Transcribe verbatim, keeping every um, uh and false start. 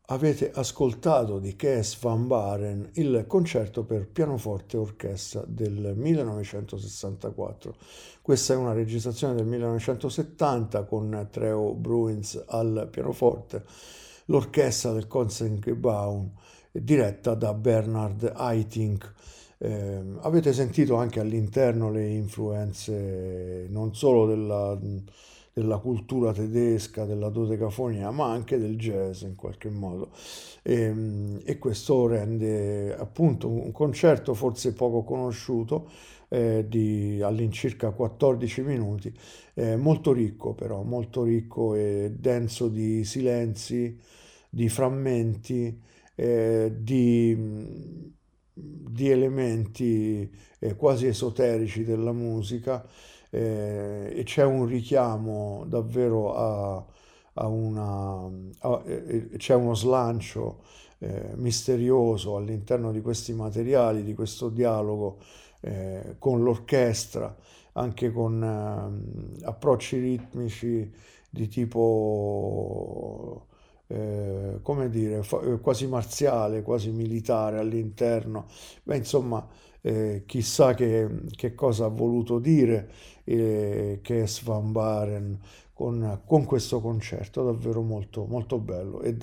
Avete ascoltato di Kees van Baren il concerto per pianoforte e orchestra del millenovecentosessantaquattro. Questa è una registrazione del millenovecentosettanta con Theo Bruins al pianoforte, l'orchestra del Concertgebouw diretta da Bernhard Haitink. Eh, avete sentito anche all'interno le influenze non solo della, della cultura tedesca, della dodecafonia, ma anche del jazz in qualche modo. E, e questo rende appunto un concerto forse poco conosciuto, eh, di all'incirca quattordici minuti, eh, molto ricco però, molto ricco e denso di silenzi, di frammenti, eh, di, di elementi eh, quasi esoterici della musica, eh, e c'è un richiamo davvero a, a una, a- eh, eh, c'è uno slancio eh, misterioso all'interno di questi materiali, di questo dialogo eh, con l'orchestra, anche con ehm, approcci ritmici di tipo, eh, come dire, fa- eh, quasi marziale, quasi militare all'interno. Beh, insomma, eh, chissà che, che cosa ha voluto dire eh, Kees van Baren con, con questo concerto, davvero molto, molto bello e